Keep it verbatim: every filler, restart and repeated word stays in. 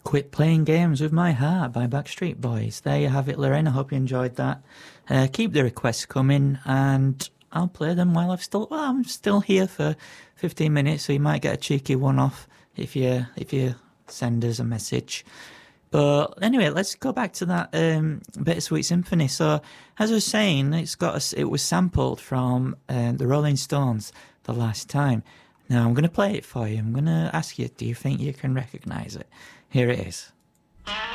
Quit Playing Games with My Heart by Backstreet Boys. There you have it, Lorraine. I hope you enjoyed that. Uh, keep the requests coming, and I'll play them while I've still. Well, I'm still here for fifteen minutes, so you might get a cheeky one off if you if you send us a message. But anyway, let's go back to that um, Bittersweet Symphony. So, as I was saying, it's got a, it was sampled from um, the Rolling Stones the last time. Now I'm going to play it for you. I'm going to ask you, do you think you can recognise it? Here it is.